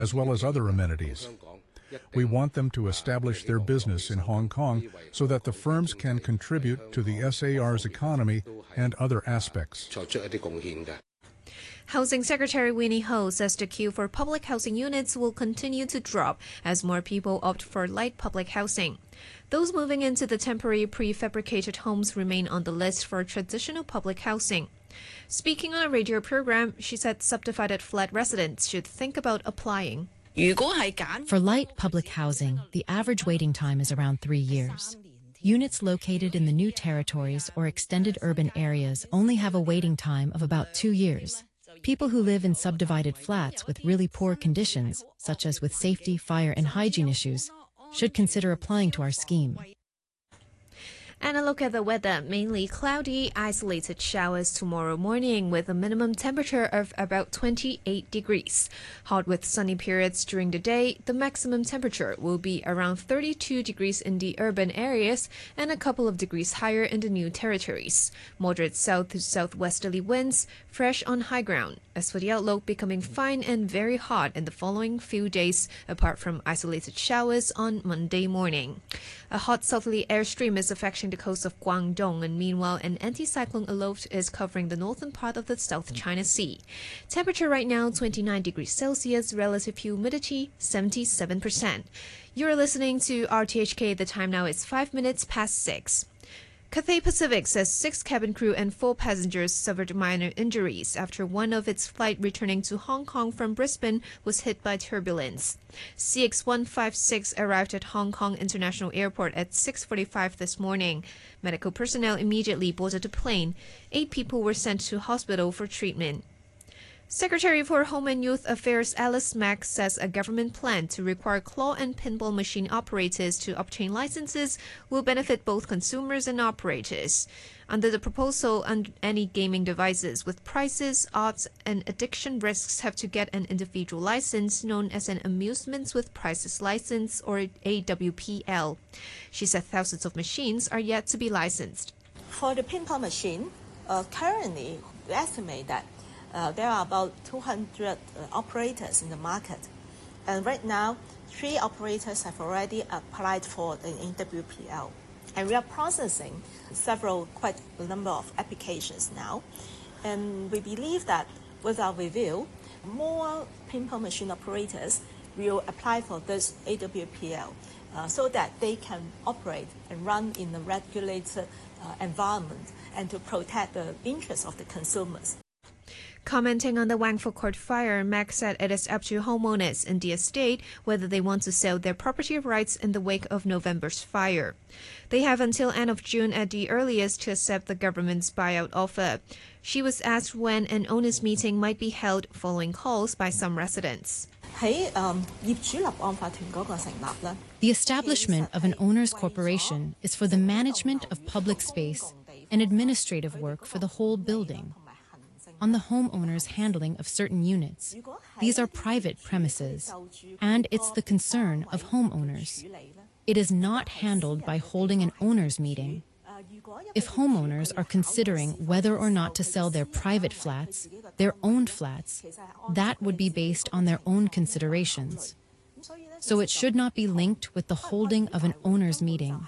as well as other amenities. We want them to establish their business in Hong Kong so that the firms can contribute to the SAR's economy and other aspects. Housing Secretary Winnie Ho says the queue for public housing units will continue to drop as more people opt for light public housing. Those moving into the temporary prefabricated homes remain on the list for traditional public housing. Speaking on a radio program, she said subdivided flat residents should think about applying. For light public housing, the average waiting time is around 3 years. Units located in the new territories or extended urban areas only have a waiting time of about 2 years. People who live in subdivided flats with really poor conditions, such as with safety, fire, and hygiene issues, should consider applying to our scheme. And a look at the weather, mainly cloudy, isolated showers tomorrow morning with a minimum temperature of about 28 degrees. Hot with sunny periods during the day, the maximum temperature will be around 32 degrees in the urban areas and a couple of degrees higher in the new territories. Moderate south to southwesterly winds, fresh on high ground. As for the outlook, becoming fine and very hot in the following few days, apart from isolated showers on Monday morning. A hot southerly airstream is affecting the coast of Guangdong, and meanwhile an anticyclone aloft is covering the northern part of the South China Sea. Temperature right now 29 degrees Celsius, relative humidity 77%. You're listening to RTHK. The time now is 5 minutes past 6. Cathay Pacific says 6 cabin crew and 4 passengers suffered minor injuries after one of its flight returning to Hong Kong from Brisbane was hit by turbulence. CX-156 arrived at Hong Kong International Airport at 6:45 this morning. Medical personnel immediately boarded the plane. 8 people were sent to hospital for treatment. Secretary for Home and Youth Affairs Alice Mak says a government plan to require claw and pinball machine operators to obtain licenses will benefit both consumers and operators. Under the proposal, any gaming devices with prices, odds, and addiction risks have to get an individual license known as an Amusements with Prices License, or AWPL. She said thousands of machines are yet to be licensed. For the pinball machine, currently we estimate that there are about 200 operators in the market. And right now, 3 operators have already applied for an AWPL. And we are processing quite a number of applications now. And we believe that with our review, more pinball machine operators will apply for this AWPL so that they can operate and run in a regulated environment and to protect the interests of the consumers. Commenting on the Wangfu Court fire, Mak said it is up to homeowners in the estate whether they want to sell their property rights in the wake of November's fire. They have until end of June at the earliest to accept the government's buyout offer. She was asked when an owners' meeting might be held following calls by some residents. The establishment of an owners' corporation is for the management of public space and administrative work for the whole building. On the homeowner's handling of certain units. These are private premises, and it's the concern of homeowners. It is not handled by holding an owners' meeting. If homeowners are considering whether or not to sell their private flats, their owned flats, that would be based on their own considerations. So it should not be linked with the holding of an owners' meeting.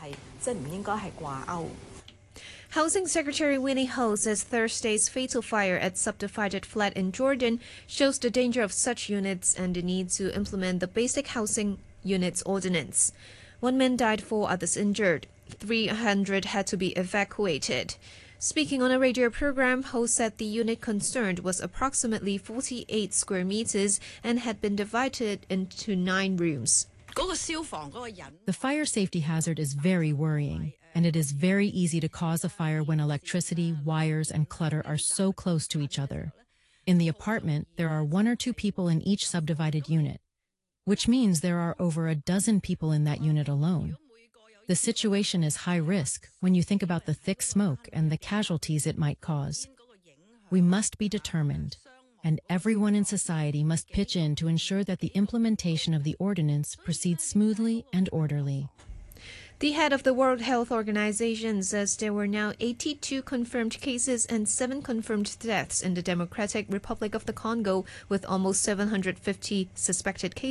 Housing Secretary Winnie Ho says Thursday's fatal fire at subdivided flat in Jordan shows the danger of such units and the need to implement the Basic Housing Units Ordinance. 1 man died, 4 others injured. 300 had to be evacuated. Speaking on a radio program, Ho said the unit concerned was approximately 48 square meters and had been divided into 9 rooms. The fire safety hazard is very worrying, and it is very easy to cause a fire when electricity, wires, and clutter are so close to each other. In the apartment, there are 1 or 2 people in each subdivided unit, which means there are over a dozen people in that unit alone. The situation is high risk when you think about the thick smoke and the casualties it might cause. We must be determined, and everyone in society must pitch in to ensure that the implementation of the ordinance proceeds smoothly and orderly. The head of the World Health Organization says there were now 82 confirmed cases and 7 confirmed deaths in the Democratic Republic of the Congo, with almost 750 suspected cases